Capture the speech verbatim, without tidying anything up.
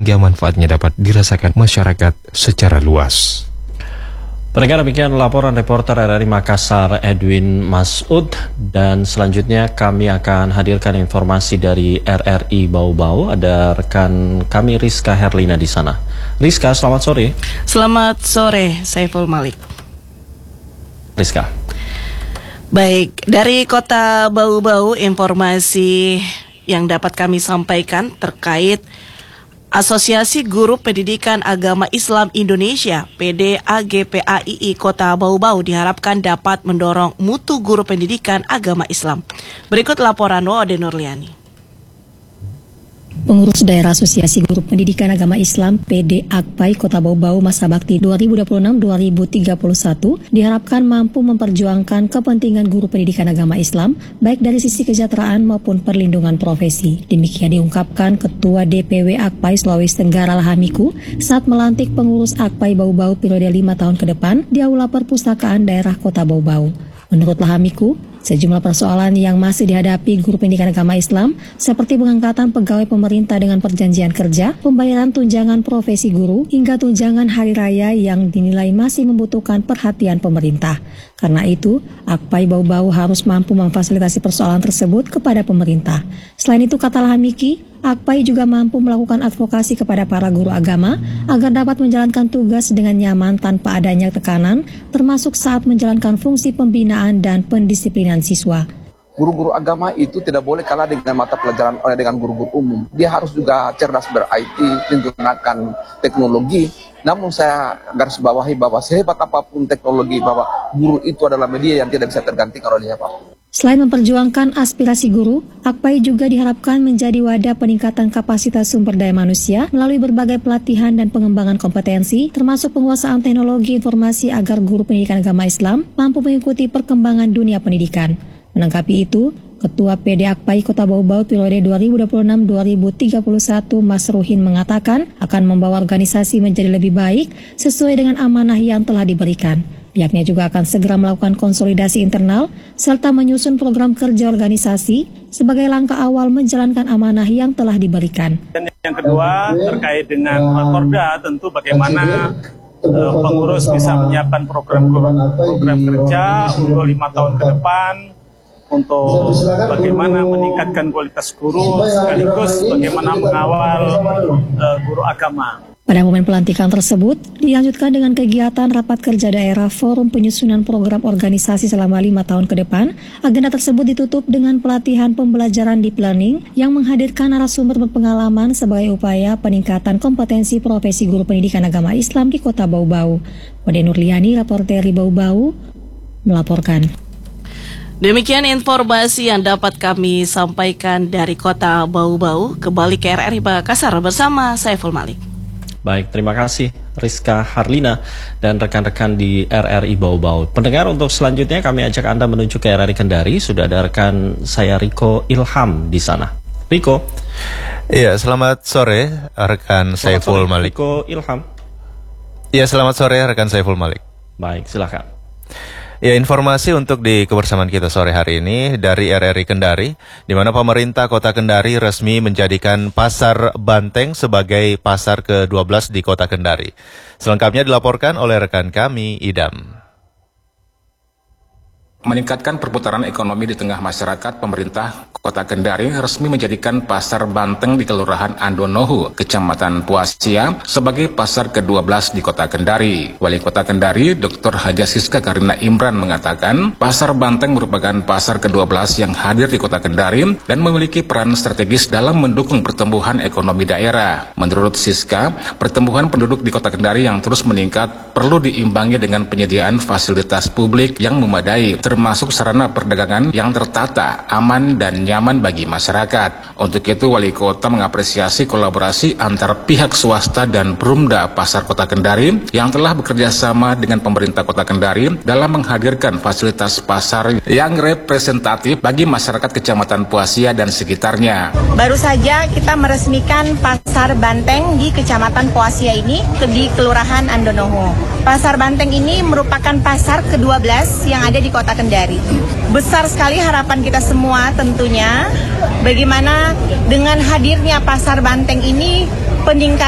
sehingga manfaatnya dapat dirasakan masyarakat secara luas. Pendengar, demikian laporan reporter R R I Makassar Edwin Masud, dan selanjutnya kami akan hadirkan informasi dari R R I Bau-Bau. Ada rekan kami Rizka Herlina di sana. Rizka, selamat sore. Selamat sore, Saiful Malik. Rizka. Baik, dari Kota Bau-Bau, informasi yang dapat kami sampaikan terkait Asosiasi Guru Pendidikan Agama Islam Indonesia P D A G P A I I Kota Bau-Bau diharapkan dapat mendorong mutu guru pendidikan agama Islam. Berikut laporan Ode Nurliani. Pengurus Daerah Asosiasi Guru Pendidikan Agama Islam P D A G P A I Kota Bau-Bau masa bakti dua ribu dua puluh enam sampai dua ribu tiga puluh satu diharapkan mampu memperjuangkan kepentingan guru pendidikan agama Islam baik dari sisi kesejahteraan maupun perlindungan profesi. Demikian diungkapkan Ketua D P W A G P A I Sulawesi Tenggara Lahamiku saat melantik pengurus A G P A I Bau-Bau periode lima tahun ke depan di Aula Perpustakaan Daerah Kota Bau-Bau. Menurut Lahamiku, sejumlah persoalan yang masih dihadapi guru pendidikan agama Islam seperti pengangkatan pegawai pemerintah dengan perjanjian kerja, pembayaran tunjangan profesi guru, hingga tunjangan hari raya yang dinilai masih membutuhkan perhatian pemerintah. Karena itu, A G P A I Bau-Bau harus mampu memfasilitasi persoalan tersebut kepada pemerintah. Selain itu, kata Lahamiki, A G P A I juga mampu melakukan advokasi kepada para guru agama agar dapat menjalankan tugas dengan nyaman tanpa adanya tekanan, termasuk saat menjalankan fungsi pembinaan dan pendisiplinan siswa. Guru-guru agama itu tidak boleh kalah dengan mata pelajaran oleh dengan guru-guru umum. Dia harus juga cerdas ber-I T, menggunakan teknologi. Namun saya garis bawahi bahwa sehebat apapun teknologi, bahwa guru itu adalah media yang tidak bisa tergantikan oleh siapapun. Selain memperjuangkan aspirasi guru, A G P A I juga diharapkan menjadi wadah peningkatan kapasitas sumber daya manusia melalui berbagai pelatihan dan pengembangan kompetensi, termasuk penguasaan teknologi informasi agar guru pendidikan agama Islam mampu mengikuti perkembangan dunia pendidikan. Menanggapi itu, Ketua P D A G P A I Kota Bau-Bau periode dua ribu dua puluh enam sampai dua ribu tiga puluh satu Mas Ruhin mengatakan akan membawa organisasi menjadi lebih baik sesuai dengan amanah yang telah diberikan. Pihaknya juga akan segera melakukan konsolidasi internal serta menyusun program kerja organisasi sebagai langkah awal menjalankan amanah yang telah diberikan. Dan yang kedua terkait dengan Korda, tentu bagaimana uh, pengurus bisa menyiapkan program program kerja untuk lima tahun ke depan, untuk bagaimana meningkatkan kualitas guru sekaligus bagaimana mengawal uh, guru agama. Pada momen pelantikan tersebut, dilanjutkan dengan kegiatan rapat kerja daerah forum penyusunan program organisasi selama lima tahun ke depan. Agenda tersebut ditutup dengan pelatihan pembelajaran deep learning yang menghadirkan narasumber berpengalaman sebagai upaya peningkatan kompetensi profesi guru pendidikan agama Islam di Kota Bau-Bau. Ode Nurliani, reporter R R I Bau-Bau, melaporkan. Demikian informasi yang dapat kami sampaikan dari Kota Bau-Bau. Kembali ke R R I Makassar bersama Saiful Malik. Baik, terima kasih Rizka Harlina dan rekan-rekan di R R I Bau-Bau. Pendengar, untuk selanjutnya kami ajak Anda menuju ke R R I Kendari. Sudah ada rekan saya Riko Ilham di sana. Riko. Iya, selamat sore rekan selamat Saiful sore, Malik. Riko Ilham. Iya, selamat sore rekan Saiful Malik. Baik, silakan. Ya, informasi untuk di kebersamaan kita sore hari ini dari R R I Kendari, di mana pemerintah Kota Kendari resmi menjadikan Pasar Banteng sebagai pasar ke dua belas di Kota Kendari. Selengkapnya dilaporkan oleh rekan kami, Idam. Meningkatkan perputaran ekonomi di tengah masyarakat, pemerintah Kota Kendari resmi menjadikan Pasar Banteng di Kelurahan Andonohu, Kecamatan Puasia, sebagai pasar ke dua belas di Kota Kendari. Wali Kota Kendari, Doktor Haja Siska Karina Imran mengatakan, Pasar Banteng merupakan pasar ke dua belas yang hadir di Kota Kendari dan memiliki peran strategis dalam mendukung pertumbuhan ekonomi daerah. Menurut Siska, pertumbuhan penduduk di Kota Kendari yang terus meningkat perlu diimbangi dengan penyediaan fasilitas publik yang memadai, termasuk sarana perdagangan yang tertata, aman, dan nyaman bagi masyarakat. Untuk itu, Wali Kota mengapresiasi kolaborasi antar pihak swasta dan Perumda Pasar Kota Kendari yang telah bekerja sama dengan pemerintah Kota Kendari dalam menghadirkan fasilitas pasar yang representatif bagi masyarakat Kecamatan Puasia dan sekitarnya. Baru saja kita meresmikan Pasar Banteng di Kecamatan Puasia ini di Kelurahan Andonohu. Pasar Banteng ini merupakan pasar ke dua belas yang ada di Kota Kendari. Besar sekali harapan kita semua tentunya bagaimana dengan hadirnya Pasar Banteng ini peningkatan